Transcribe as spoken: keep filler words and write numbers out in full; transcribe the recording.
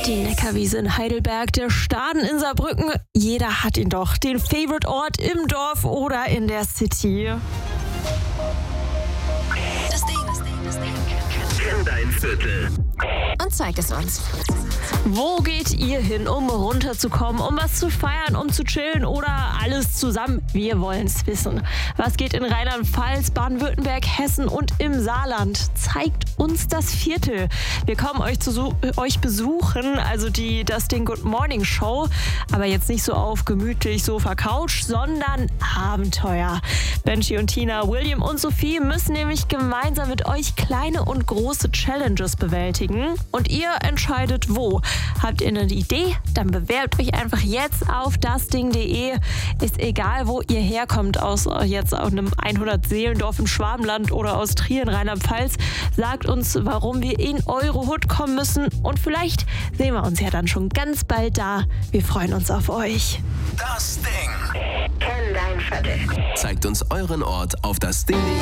Die Neckarwiese in Heidelberg, der Staden in Saarbrücken. Jeder hat ihn doch. Den Favorite-Ort im Dorf oder in der City. Das Ding, das Ding, das Ding. Kenn dein Viertel. Und zeig es uns. Wo geht ihr hin, um runterzukommen, um was zu feiern, um zu chillen oder alles zusammen? Wir wollen es wissen. Was geht in Rheinland-Pfalz, Baden-Württemberg, Hessen und im Saarland? Zeigt uns das Viertel. Wir kommen euch, zu, euch besuchen, also die Das Ding Good Morning Show. Aber jetzt nicht so auf gemütlich Sofa Couch, sondern Abenteuer. Benji und Tina, William und Sophie müssen nämlich gemeinsam mit euch kleine und große Challenges bewältigen. Und ihr entscheidet wo. Habt ihr eine Idee? Dann bewerbt euch einfach jetzt auf dasding punkt de. Ist egal, wo ihr herkommt, aus jetzt aus einem hundert-Seelendorf im Schwabenland oder aus Trier in Rheinland-Pfalz. Sagt uns, warum wir in eure Hut kommen müssen. Und vielleicht sehen wir uns ja dann schon ganz bald da. Wir freuen uns auf euch. Das Ding. Kenn dein Viertel. Zeigt uns euren Ort auf das Ding punkt de.